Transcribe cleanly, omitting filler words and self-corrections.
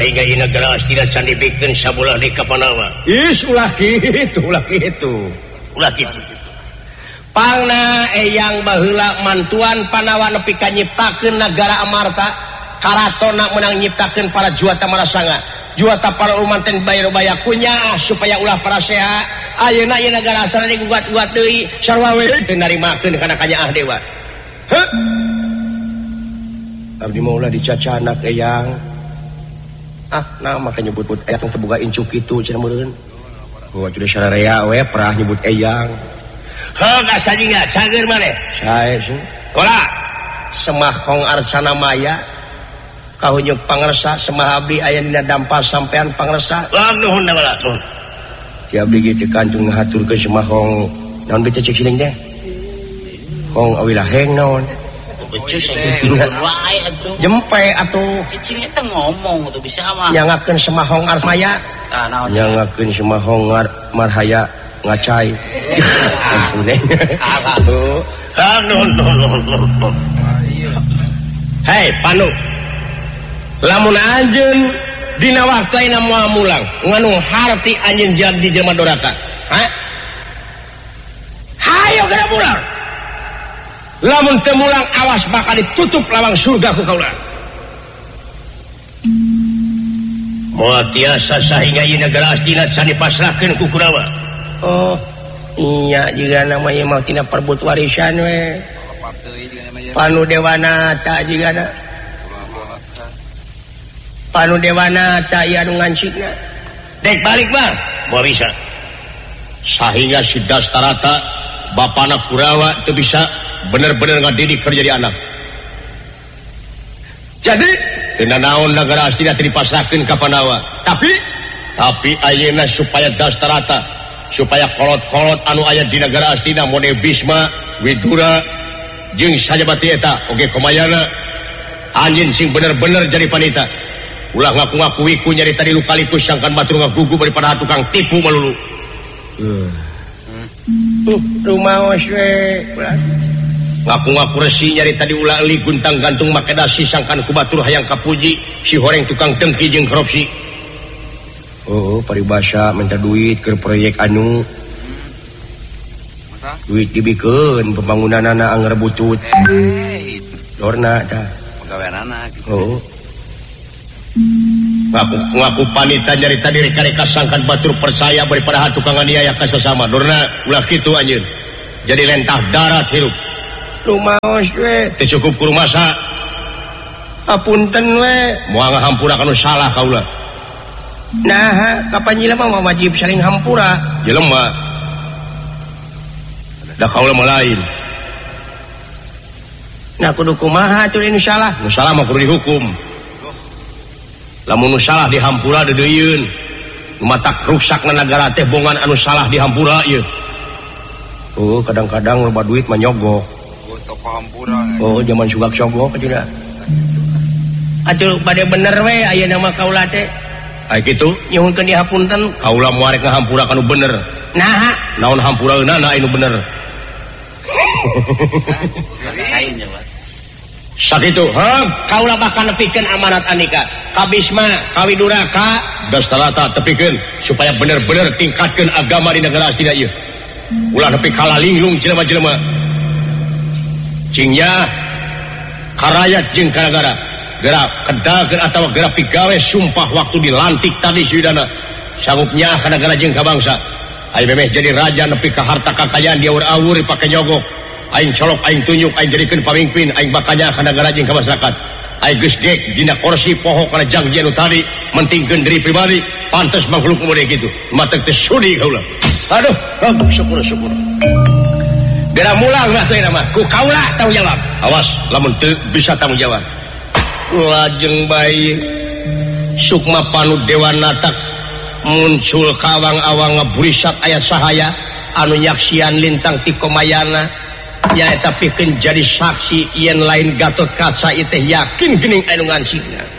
sehingga ina geras tidak can dibikin sabulah di kapanawa ulah kitu pangna eyang baheula mantuan panawa nepi ka nyiptakeun nagara Amarta karatona menang nyiptakeun para juata marasanga juata para umanten bayar kunya supaya ulah para seha ayeuna ieu nagara astana digugat-gugat deui sarua we teu narimakeun kana kanyaah dewa abdi mah ulah dicacanak eyang nah maka nyebut ayat yang terbuka incuk itu cenah meureun waktu di sararea we perah nyebut eyang heuh sajiga cager maneh sae sih ulah semahong arsana maya kahunjuk pangresa semah abdi aya dina dampal sampean pangresa nuhun da bala ti abdi ge teu kantung ngahaturkeun semahong naon bece cek siling teh hong awi laheng naon becus wae atuh jempe atuh cicing eta ngomong tuh bisa mah nyangakeun semahong ars maya naon nyangakeun semahong marhaya ngacai ampun salah tuh nuhun hei Panu lamun anjeun dina waktu ayeuna moal mulang nganu harti anjeun jadi jelema doraka hayo geura mulang lamun teu mulang awas bakal ditutup lawang surga ku kaula moal tiasa sahingga ieu nagara astina can dipasrahkeun ku Kurawa iya juga namanya mau tina perbut warisan we Panu Dewanata juga Panu Dewanata iya anu ngancikna dek balik bang mau bisa sehingga si Dastarata bapana Kurawa teu bisa bener-bener ngadidik keur jadi anak jadi teu naon nagara astina teu dipasrahkeun ka Pandawa tapi ayeuna supaya Dastarata supaya kolot-kolot anu aya di nagara astina mode Bisma Widura jeung sajabati eta oge komayana anjeun sing bener-bener jadi panita ulah ngaku-ngaku wiku nyarita di lukalikus sangkan batur ngagugu daripada tukang tipu malulu rumaos we ngaku-ngaku resi nyarita di ulah li guntang gantung make dasi sangkan ku batur hayang kapuji si horeng tukang dengki jeung korupsi paribasa minta duit ke proyek anu duit dibikeun pembangunanana anggar butut lorna tah pagaweanana gitu ngaku panita nyarita diri kareka sangkan batur persaya daripada tukang aniaya ka sasama lorna ulah kitu anjeun jadi lentah darat hirup rumaos we teu cukup ku rumasa apunten we moal ngahampura kanu salah kaula nah kapan jelema mah wajib saling hampura jelema da kaula mah lain nah kudu kumaha atuh nu salah mah kudu dihukum lamun nu salah dihampura deudeuyeun nu matak rusakna nagara teh bongan anu salah dihampura ieu kadang-kadang loba duit mah nyogok toko hampura zaman sugak sogok tidak atuh bade bener we ayeuna mah kaula teh ai kitu nyuhunkeun dihapunten kaula moal rek ngahampura kanu bener naon hampuraeunana anu bener sakitu kaula bakal nepikeun amanat anika ka Bisma ka Widura ka Dastarata tepikeun supaya bener-bener tingkatkeun agama di negara astina ieu ulah nepi kalalinglung jelema-jelema cingnya karayat jeung ka nagara gerak kedakeun atawa gerak pigawe sumpah waktu dilantik tadi sidana sanggupnya ka nagara jeung ka bangsa aing memeh jadi raja nepi ka harta kakayaan dia awur-awur pake nyogok aing colok aing tunjuk aing jadikeun pamimpin aing bakanya ka nagara jeung ka masyarakat aing geus gek dina kursi poho kana janji anu tadi mentingkeun diri pribadi pantes makhluk mode kitu matek teh sudi kaula aduh syukur geura mulang lah teh mah ku kaula tanggung jawab awas lamun teu bisa tanggung jawab lajeng bayi Sukma Panu Dewanata muncul kawang-awang ngaburisat aya sahaya anu nyaksian lintang ti komayana nyaeta pikeun jadi saksi yen lain Gatot Kaca teh yakin geuning anu ngansingna